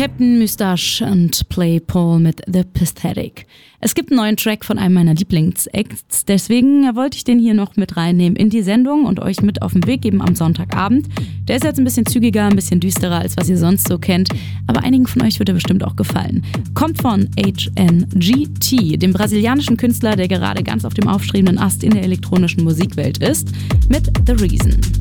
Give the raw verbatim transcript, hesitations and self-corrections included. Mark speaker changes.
Speaker 1: Captain Moustache und Play Paul mit The Pathetic. Es gibt einen neuen Track von einem meiner Lieblingsacts, deswegen wollte ich den hier noch mit reinnehmen in die Sendung und euch mit auf den Weg geben am Sonntagabend. Der ist jetzt ein bisschen zügiger, ein bisschen düsterer, als was ihr sonst so kennt, aber einigen von euch wird er bestimmt auch gefallen. Kommt von H N G T, dem brasilianischen Künstler, der gerade ganz auf dem aufstrebenden Ast in der elektronischen Musikwelt ist, mit The Reason.